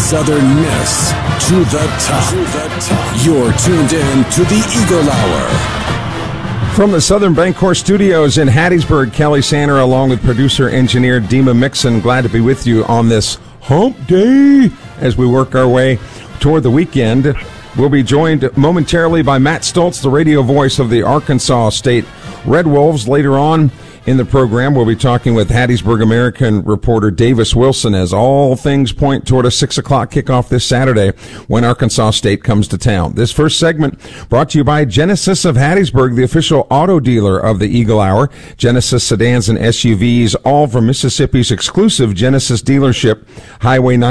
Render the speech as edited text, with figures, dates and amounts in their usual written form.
Southern Miss to the top. You're tuned in to the Eagle Hour. From the Southern Bancorp Studios in Hattiesburg, Kelly Sander along with producer-engineer Dima Mixon. Glad to be with you on this hump day as we work our way toward the weekend. We'll be joined momentarily by Matt Stoltz, the radio voice of the Arkansas State Red Wolves. Later on in the program, we'll be talking with Hattiesburg American reporter Davis Wilson as all things point toward a 6 o'clock kickoff this Saturday when Arkansas State comes to town. This first segment brought to you by Genesis of Hattiesburg, the official auto dealer of the Eagle Hour. Genesis sedans and SUVs, all from Mississippi's exclusive Genesis dealership, Highway 9.